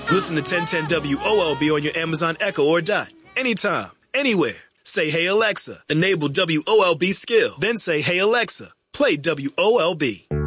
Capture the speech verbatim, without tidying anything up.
Listen to ten ten W O L B on your Amazon Echo or Dot. Anytime, anywhere. Say, hey, Alexa, enable W O L B skill. Then say, hey, Alexa, play W O L B.